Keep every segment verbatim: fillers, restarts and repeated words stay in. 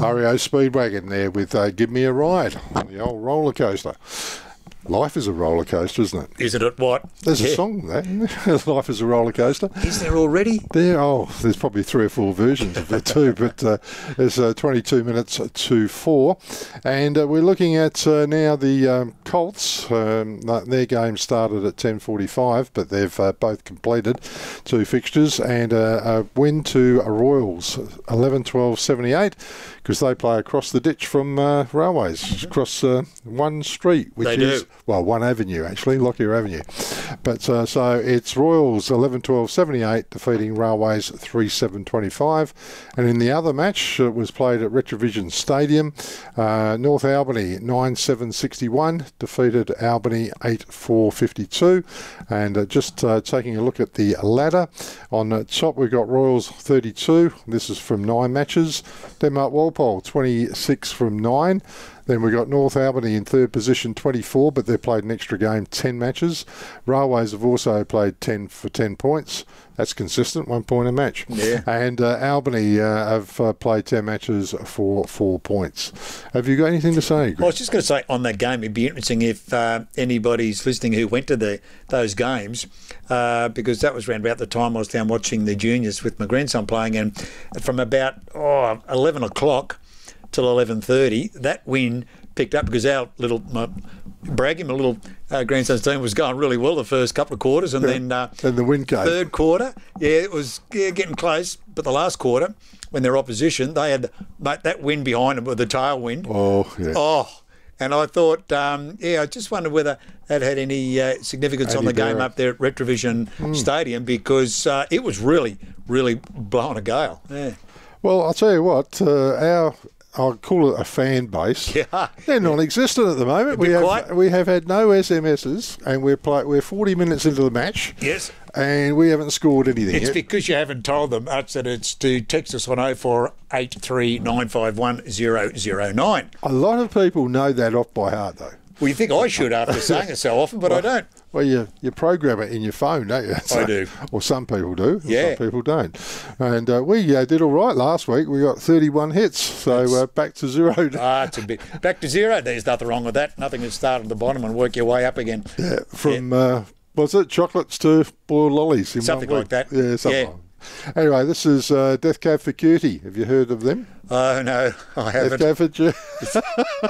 Mario Speedwagon there with uh, Give Me a Ride on the old roller coaster. Life is a roller coaster, isn't it? Isn't it what? There's yeah. a song there. Life is a roller coaster. Is there already? There, oh, there's probably three or four versions of it too, but uh, there's uh, twenty-two minutes to four. And uh, we're looking at uh, now the um, Colts. Um, their game started at ten forty-five, but they've uh, both completed two fixtures. And uh, a win to Royals, eleven twelve seventy-eight, because they play across the ditch from uh, Railways, across uh, one street, which they is, do. well, one avenue actually, Lockyer Avenue. But uh, so it's Royals eleven twelve seventy-eight defeating Railways three seven twenty-five. And in the other match, it was played at Retrovision Stadium. Uh, North Albany nine seven sixty-one defeated Albany eight four fifty-two. And uh, just uh, taking a look at the ladder, on the top we've got Royals thirty-two. This is from nine matches. Denmark Walpole twenty-six from nine. Then we got North Albany in third position, twenty-four, but they've played an extra game, ten matches. Railways have also played ten for ten points. That's consistent, one point a match. Yeah. And uh, Albany uh, have uh, played ten matches for four points. Have you got anything to say, Greg? Well, I was just going to say on that game, it'd be interesting if uh, anybody's listening who went to the those games, uh, because that was around about the time I was down watching the juniors with my grandson playing, and from about oh, eleven o'clock till eleven thirty, that win picked up because our little, my, bragging, my little uh, grandson's team was going really well the first couple of quarters, and then uh, and the win came. Third quarter, yeah, it was yeah, getting close, but the last quarter, when their opposition, they had mate, that wind behind them with the tailwind. Oh, yeah. Oh, and I thought, um, yeah, I just wondered whether that had any uh, significance Andy on the game Barrett. up there at Retrovision mm. Stadium, because uh, it was really, really blowing a gale. Yeah. Well, I'll tell you what, uh, our... I'll call it a fan base. Yeah. They're non-existent at the moment. We have quiet. we have had no S M Ses, and we're play, we're forty minutes into the match. Yes. And we haven't scored anything It's yet. because you haven't told them uh, that it's to text us on oh four eight three nine five one oh oh nine. A lot of people know that off by heart, though. Well, you think I should after saying it so often, but well, I don't. Well, you, you program it in your phone, don't you? So, I do. Or some people do. Yeah. Some people don't. And uh, we uh, did all right last week. We got thirty-one hits, so uh, back to zero. Ah, it's a bit back to zero. There's nothing wrong with that. Nothing to start at the bottom and work your way up again. Yeah, from, yeah. Uh, was it chocolates to boiled lollies? In something one like that. Yeah, something yeah. like that. Anyway, this is uh, Death Cab for Cutie. Have you heard of them? Oh, no, I haven't. Death Cab for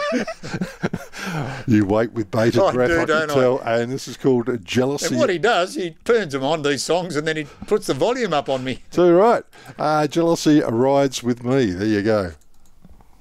You wait with bated I breath, do, I can don't tell. I? And this is called Jealousy. And what he does, he turns them on, these songs, and then he puts the volume up on me. So, right. Uh, Jealousy rides with me. There you go.